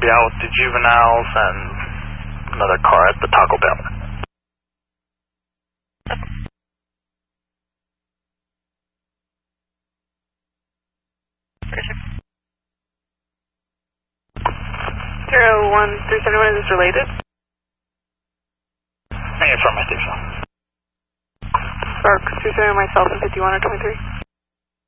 be out with the juveniles and another car at the Taco Bell. Zero 1371, is this related? Hey, it's from my station. Spark 270, myself, and 51 or 23.